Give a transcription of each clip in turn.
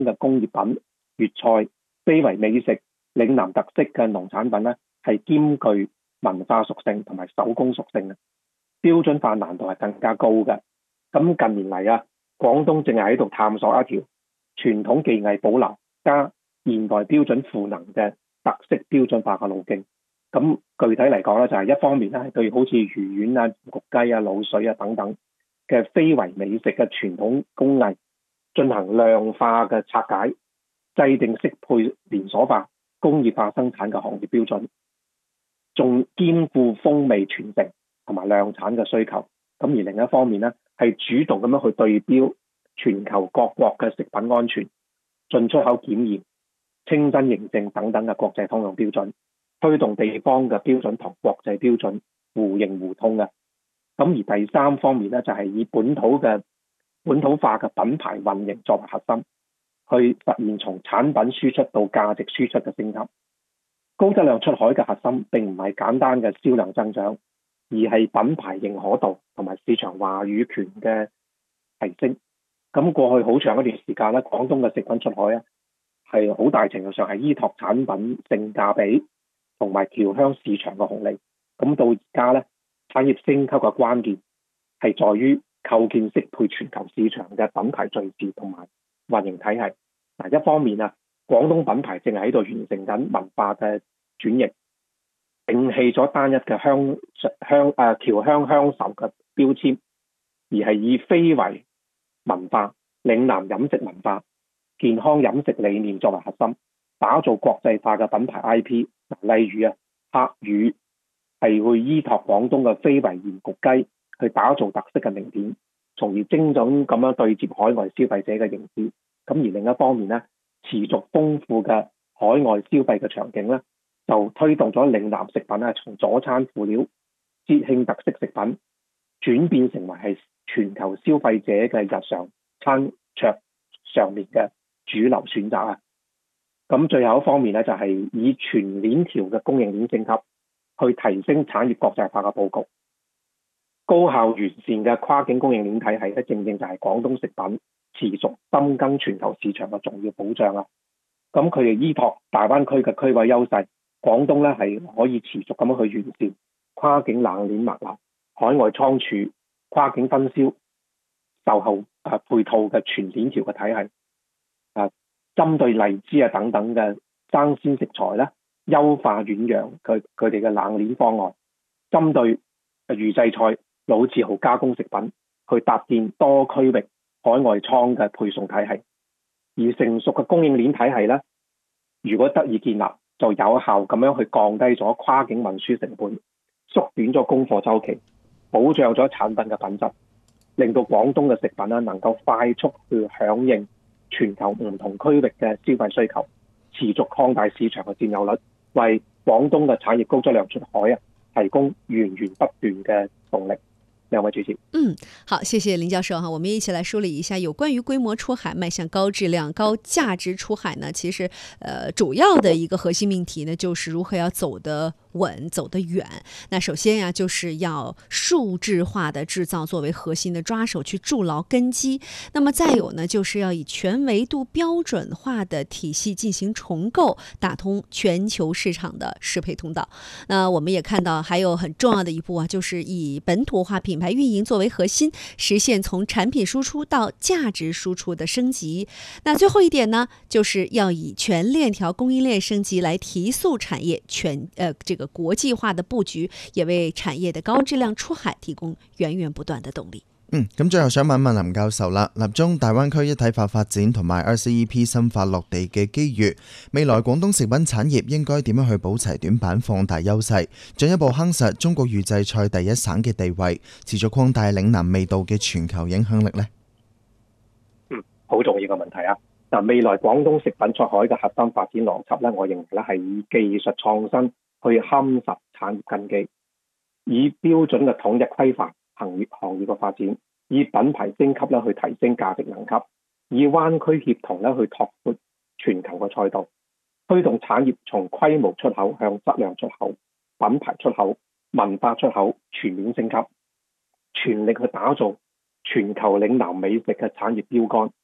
嘅工業品、粵菜、非遺美食、嶺南特色嘅農產品咧，係兼具文化屬性同埋手工屬性嘅，標準化難度係更加高嘅。咁近年嚟啊，廣東正係喺度探索一條傳統技藝保留加現代標準賦能嘅特色標準化嘅路徑。咁具體嚟講咧，就係一方面咧，係對好似魚丸啊、焗雞啊、滷水啊等等嘅非遺美食嘅傳統工藝進行量化嘅拆解，制定適配連鎖化、工業化生產嘅行業標準，仲兼顧風味傳承同埋量產嘅需求。咁而另一方面咧，係主動咁樣去對標全球各國嘅食品安全、進出口檢驗、清真認證等等嘅國際通用標準，推動地方嘅標準同國際標準互認互通嘅。咁而第三方面咧，就係以本土化嘅品牌運營作為核心，去實現從產品輸出到價值輸出嘅升級。高質量出海嘅核心並唔係簡單嘅銷量增長，而係品牌認可度同埋市場話語權嘅提升。咁過去好長一段時間咧，廣東嘅食品出海啊，係好大程度上係依託產品性價比同埋僑鄉市場嘅紅利。咁到而家咧，產業升級嘅關鍵係在於構建適配全球市場嘅品牌敘事同埋運營體系。嗱，一方面啊，廣東品牌正係喺度完成緊文化嘅轉型，摒棄咗單一嘅僑鄉鄉愁嘅標籤，而係以非遺文化、嶺南飲食文化、健康飲食理念作為核心，打造國際化嘅品牌 IP。例如啊，客語係會依託廣東嘅非遺鹽焗雞去打造特色嘅名片，從而精準咁樣對接海外消費者嘅認知。咁而另一方面咧，持續豐富嘅海外消費嘅場景咧，就推動咗嶺南食品咧，從佐餐輔料、節慶特色食品轉變成為係全球消費者嘅日常餐桌上面嘅主流選擇啊。咁最後一方面咧，就係以全鏈條嘅供應鏈升級，去提升產業國際化嘅佈局。高效完善嘅跨境供應鏈體系咧，正正就係廣東食品持續深耕全球市場嘅重要保障啊！咁佢哋依託大灣區嘅區位優勢，廣東咧係可以持續咁樣去完善跨境冷鏈物流、海外倉儲、跨境分銷、售後配套嘅全鏈條嘅體系。針對荔枝啊等等嘅生鮮食材咧，優化遠洋佢哋嘅冷鏈方案；針對預製菜、老字號加工食品，去搭建多區域海外倉嘅配送體系。而成熟嘅供應鏈體系咧，如果得以建立，就有效咁樣去降低咗跨境運輸成本，縮短咗供貨週期，保障咗產品嘅品質，令到廣東嘅食品能夠快速去響應全球唔同區域嘅消費需求，持續擴大市場嘅佔有率，為廣東嘅產業高質量出海提供源源不斷嘅動力。兩位主持， 好，謝謝林教授哈。我們一起來梳理一下有關於規模出海邁向高質量、高價值出海呢，其實主要的一個核心命題呢，就是如何要走得穩、走得遠。那首先呀，就是要數字化的製造作為核心的抓手去築牢根基。那麼再有呢，就是要以全維度標準化的體系進行重構，打通全球市場的適配通道。那我們也看到還有很重要的一步啊，就是以本土化品牌運營作為核心，實現從產品輸出到價值輸出的升級。那最後一點呢，就是要以全鏈條供應鏈升級來提速產業這個國際化的佈局，也為產業的高質量出海提供源源不斷的動力。 咁最後想問問林教授啦，立中大灣區一體化發展同埋 RCEP 深化落地嘅機遇，未來廣東食品產業應該點樣去補齊短板，放大優勢，進一步夯實中國預製菜第一省嘅地位，持續擴大嶺南味道嘅全球影響力呢？ 好重要嘅問題啊！嗱，未來廣東食品出海嘅核心發展邏輯咧，我認為咧係以技術創新去夯實產業根基，以標準嘅統一規範行業嘅發展，以品牌升級咧去提升價值能級，以灣區協同咧去拓闊全球嘅賽道，推動產業從規模出口向質量出口、品牌出口、文化出口全面升級，全力去打造全球嶺南美食嘅產業標杆，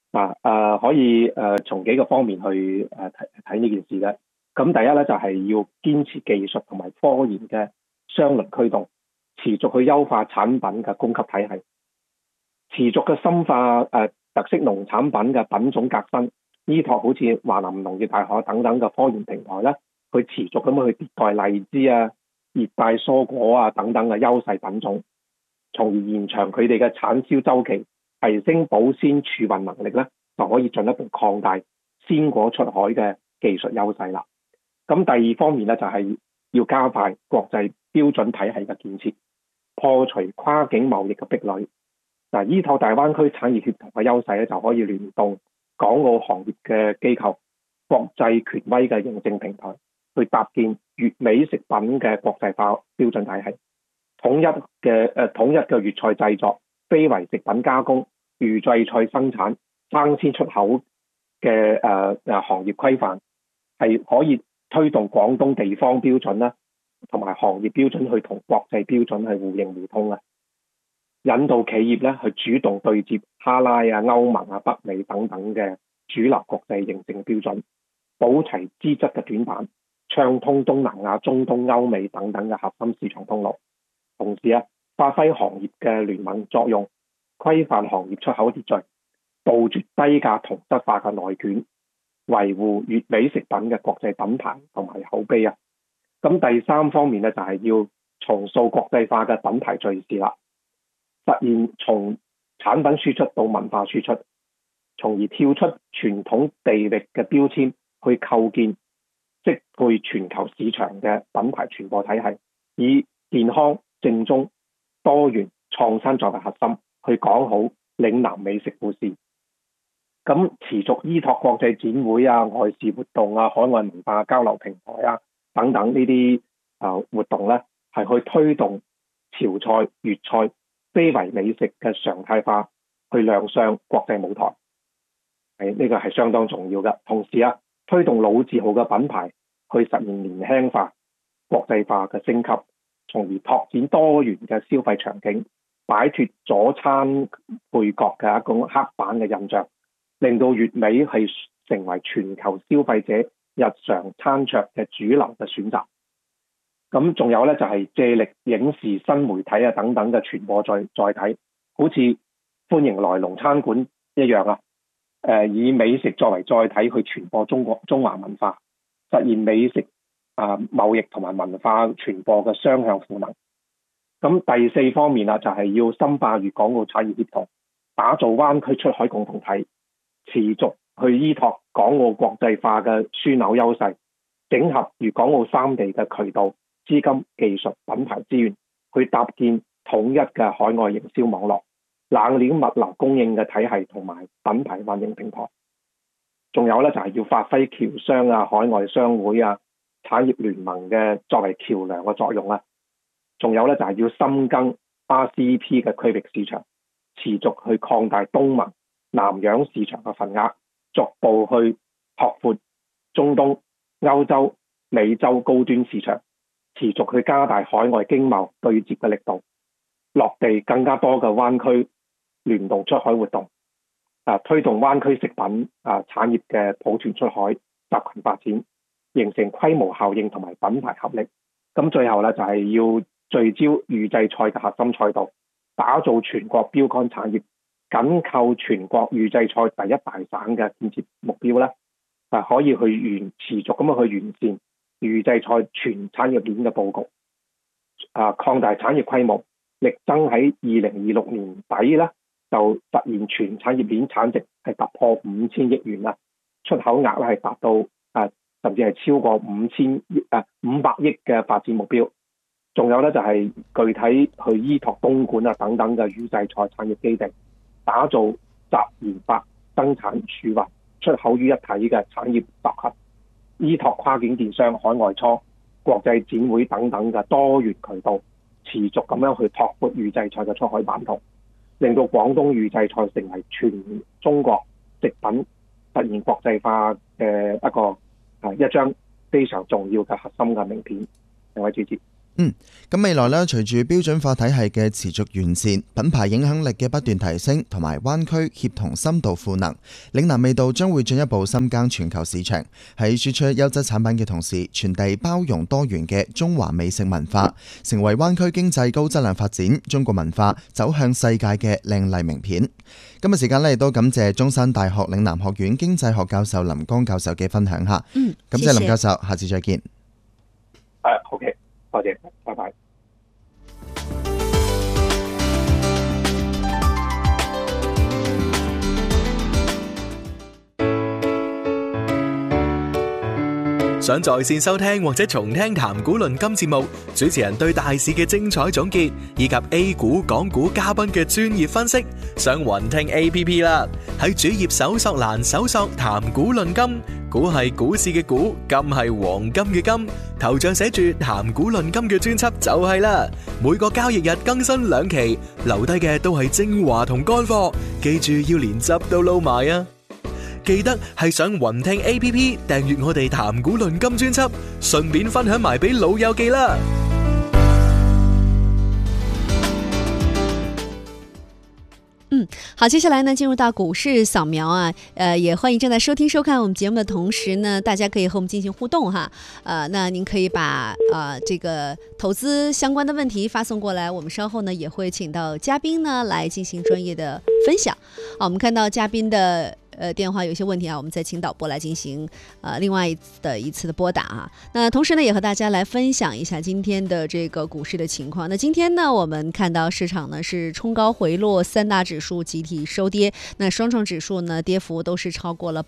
可以從幾個方面去睇呢件事嘅。咁第一咧就係要堅持技術同埋科研嘅雙輪驅動，持續去優化產品嘅供給體系，持續嘅深化特色農產品嘅品種革新，依託好似華南農業大學等等嘅科研平台咧，去持續咁樣去迭代荔枝啊、熱帶蔬果啊等等嘅優勢品種，從而延長佢哋嘅產銷週期，提升保鮮儲運能力咧，就可以進一步擴大鮮果出海嘅技術優勢啦。咁第二方面咧就係要加快國際標準體系嘅建設，破除跨境貿易嘅壁壘。依託大灣區產業協同嘅優勢咧，就可以聯動港澳行業嘅機構、國際權威嘅認證平台，去搭建粵美食品嘅國際化標準體系，統一嘅粵菜製作、非遺食品加工、預製菜生產、生鮮出口嘅行業規範，係可以推動廣東地方標準啦，同埋行業標準去同國際標準係互認互通啊！引導企業咧去主動對接哈拉啊、歐盟啊、北美等等嘅主流國際認證標準，保齊資質嘅短板，暢通東南亞、中東、歐美等等嘅核心市場通路。同時發揮行業嘅聯盟作用，規範行業出口秩序，杜絕低價同質化嘅內卷，維護粵美食品嘅國際品牌同埋口碑啊！咁第三方面咧就係要重塑國際化嘅品牌敘事啦，實現從產品輸出到文化輸出，從而跳出傳統地域嘅標籤，去構建適配全球市場嘅品牌傳播體系，以健康、正宗、多元、創新作為核心，去講好嶺南美食故事。咁持續依託國際展會啊、外事活動啊、海外文化交流平台啊等等呢啲活動咧，係去推動潮菜、粵菜、非遺美食嘅常態化，去亮相國際舞台。呢個係相當重要嘅。同時推動老字號嘅品牌去實現年輕化、國際化嘅升級，從而拓展多元嘅消費場景，擺脫佐餐配角嘅一種刻板嘅印象，令到粵美係成為全球消費者日常餐桌嘅主流嘅選擇。咁仲有咧就係借力影視、新媒體等等嘅傳播載體，好似歡迎來農餐館一樣以美食作為載體去傳播中華文化，實現美食貿易同埋文化傳播嘅雙向賦能。咁第四方面就係要深化粵港澳產業協同，打造灣區出海共同體，持續去依託港澳國際化嘅樞紐優勢，整合粵港澳三地嘅渠道、資金、技術、品牌資源，去搭建統一嘅海外營銷網絡、冷鏈物流供應嘅體系同埋品牌運營平台。仲有咧就係要發揮僑商海外商會產業聯盟嘅作為橋梁嘅作用。仲有咧就係要深耕 RCEP 嘅區域市場，持續去擴大東盟、南洋市場嘅份額，逐步去拓闊中東、歐洲、美洲高端市場，持續去加大海外經貿對接嘅力度，落地更加多嘅灣區聯動出海活動，推動灣區食品產業嘅抱團出海、集群發展，形成規模效應同埋品牌合力。咁最後咧就係要聚焦預製菜嘅核心賽道，打造全國標竿產業，緊扣全國預製菜第一大省嘅建設目標咧，可以去持續咁樣去完善預製菜全產業鏈嘅佈局，擴大產業規模，力爭喺2026年底咧就實現全產業鏈產值係突破5000億元啦，出口額咧係達到甚至係超過500億嘅發展目標。仲有咧就係具體去依託東莞等等嘅預製菜產業基地，打造集研發、生產、儲運、出口於一體嘅產業集合，依託跨境電商、海外倉、國際展會等等嘅多元渠道，持續咁樣去拓闊預製菜嘅出海版圖，令到廣東預製菜成為全中國食品實現國際化嘅一張非常重要嘅核心嘅名片。兩位主持。 咁未來呢，隨住標準化體系嘅持續完善，品牌影響力嘅不斷提升，同埋灣區協同深度賦能，嶺南味道將會進一步深耕全球市場，喺輸出優質產品嘅同時，傳遞包容多元嘅中華美食文化，成為灣區經濟高質量發展、中國文化走向世界嘅靚麗名片。今日時間呢，亦都感謝中山大學嶺南學院經濟學教授林江教授嘅分享下。感謝林教授，下次再見。 OK， 多謝，拜拜。 想在線收聽或者重聽談股論金節目，主持人對大市嘅精彩總結，以及 A 股、港股嘉賓嘅專業分析，上雲聽 APP 啦。喺主頁搜索欄搜索談股論金，股係股市嘅股，金係黃金嘅金，頭像寫住談股論金嘅專輯就係啦。每個交易日更新2期，留低嘅都係精華同乾貨，記住要連汁都撈埋啊！記得係上雲聽 APP 訂閱我哋談股論金專輯，順便分享埋俾老友記啦。 好，接下来呢，进入到股市扫描啊，也欢迎正在收听收看我们节目的同时呢，大家可以和我们进行互动哈，那您可以把这个投资相关的问题发送过来，我们稍后呢也会请到嘉宾呢来进行专业的分享。好，我们看到嘉宾的电话有些问题啊，我们再请导播来进行另外一次的拨打啊。那同时呢，也和大家来分享一下今天的这个股市的情况。那今天呢，我们看到市场呢是冲高回落，3大指数集体收跌。那双创指数呢，跌幅都是超过了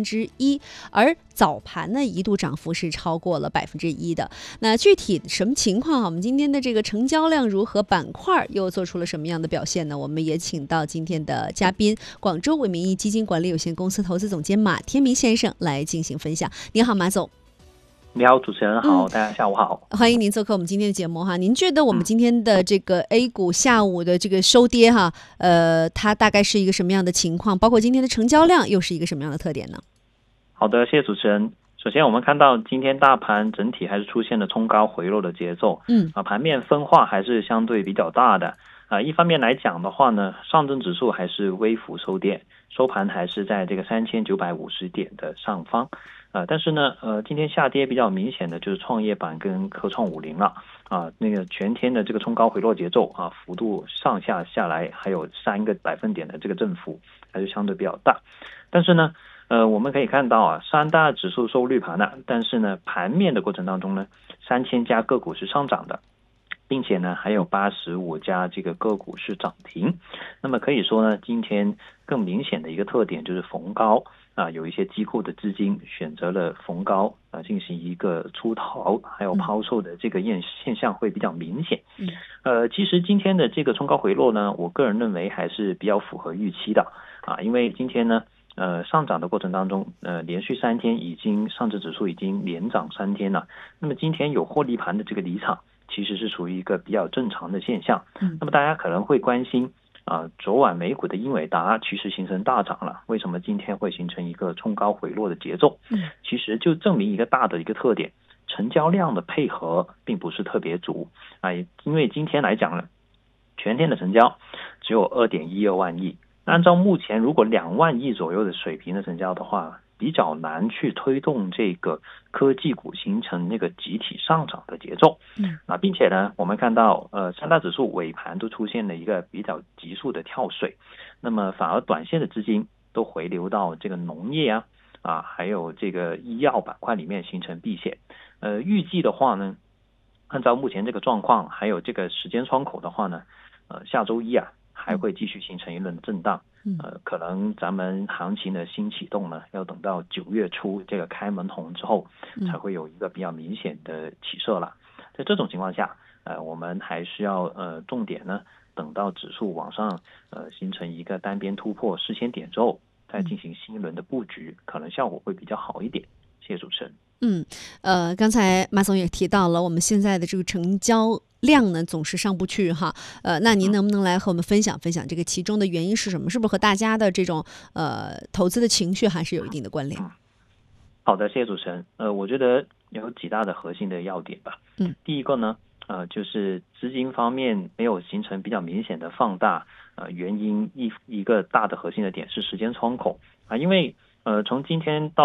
1%，而早盘呢一度涨幅是超过了1%的。那具体什么情况？我们今天的这个成交量如何，板块又做出了什么样的表现呢？我们也请到今天的嘉宾，广州伟民意基金管理有限公司投资总监马天明先生来进行分享。你好，马总。 你好，主持人好，大家下午好。 欢迎您做客我们今天的节目哈。您觉得我们今天的这个 A 股下午的这个收跌哈，它大概是一个什么样的情况？包括今天的成交量又是一个什么样的特点呢？ 好的，谢谢主持人。首先我们看到今天大盘整体还是出现了冲高回落的节奏，盘面分化还是相对比较大的。一方面来讲的话呢，上证指数还是微幅收跌，收盘还是在这个3950点的上方。但是呢，今天下跌比较明显的就是创业板跟科创50了那个全天的这个冲高回落节奏幅度上下下来还有3个百分点的这个振幅，还是相对比较大。但是呢，我们可以看到3大指数收绿盘但是呢，盘面的过程当中呢，3000家个股是上涨的，并且呢还有85家这个个股是涨停。那么可以说呢，今天更明显的一个特点就是逢高有一些机构的资金选择了逢高进行一个出逃还有抛售的这个现象会比较明显。其实今天的这个冲高回落呢，我个人认为还是比较符合预期的因为今天呢上涨的过程当中连续3天上证指数已经连涨3天了。那么今天有获利盘的这个离场，其实是属于一个比较正常的现象。那么大家可能会关心昨晚美股的英伟达其实形成大涨了，为什么今天会形成一个冲高回落的节奏？其实就证明一个大的一个特点，成交量的配合并不是特别足因为今天来讲呢，全天的成交只有 2.12 万亿，按照目前如果2万亿左右的水平的成交的话，比较难去推动这个科技股形成那个集体上涨的节奏。并且呢，我们看到3大指数尾盘都出现了一个比较急速的跳水，那么反而短线的资金都回流到这个农业还有这个医药板块里面形成避险。预计的话呢，按照目前这个状况还有这个时间窗口的话呢，下周一还会继续形成一轮震荡。可能咱们行情的新启动呢，要等到9月初这个开门红之后，才会有一个比较明显的起色了。在这种情况下，我们还是要重点呢，等到指数往上形成一个单边突破4000点之后，再进行新一轮的布局，可能效果会比较好一点。谢谢主持人。 刚才马总也提到了，我们现在的这个成交量呢总是上不去哈，那您能不能来和我们分享分享这个其中的原因是什么？是不是和大家的这种投资的情绪还是有一定的关联？ 好的，谢谢主持人。我觉得有几大的核心的要点吧。第一个呢， 就是资金方面没有形成比较明显的放大，原因一个大的核心的点是时间窗口因为从今天到